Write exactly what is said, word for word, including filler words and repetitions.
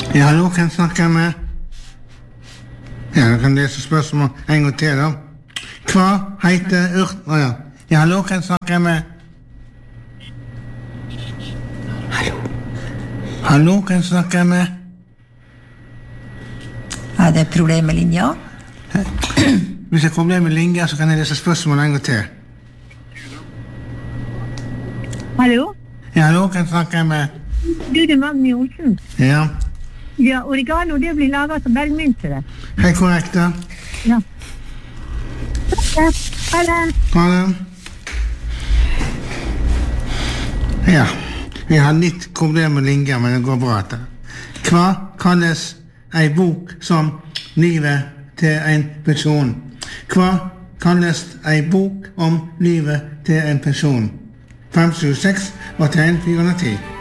Ja, hallo, kan jeg snakke med? Ja, jeg kan lese spørsmål en gang til da. Hva heter urt... Å ja. Ja, hallo, kan jeg snakke med? Hallo. Hallo, kan jeg snakke med? Er det problem med linja? Hvis jeg har problem med linja, så kan jeg lese spørsmål en gang til. Hallo? Ja, hallo, kan jeg snakke med? Du, det er Magni Olsen. Ja. Ja, oregano, det blir laget som bergmynte det. Hei, korrekt da. Ja. Ha det. Ha det. Ja, vi har litt problem med linja, men det går bra etter. Hva kalles ei bok som livet til en person? Hva kalles ei bok om livet til en person? fem sju seks og tegn fire ti.